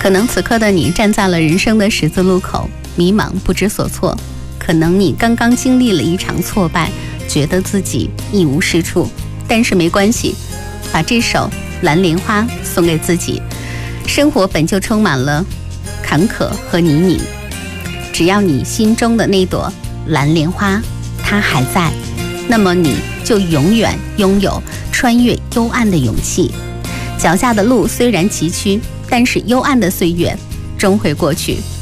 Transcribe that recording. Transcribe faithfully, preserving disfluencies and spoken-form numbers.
可能此刻的你站在了人生的十字路口，迷茫不知所措，可能你刚刚经历了一场挫败，觉得自己一无是处，但是没关系，把这首蓝莲花送给自己。生活本就充满了坎坷和泥泞，只要你心中的那朵蓝莲花它还在，那么你就永远拥有穿越幽暗的勇气。脚下的路虽然崎岖，但是幽暗的岁月终会过去。